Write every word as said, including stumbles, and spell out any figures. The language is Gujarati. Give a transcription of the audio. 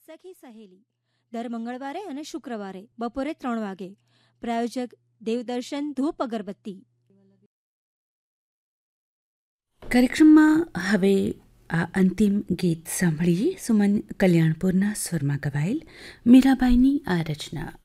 સખી સહેલી દર મંગળવારે અને શુક્રવારે બપોરે ત્રણ વાગે. પ્રાયોજક દેવદર્શન ધૂપ અગરબત્તી. કાર્યક્રમમાં હવે આ અંતિમ ગીત સાંભળીએ. સુમન કલ્યાણપુરના સ્વરમાં ગવાયેલ મીરાબાઈની આ રચના.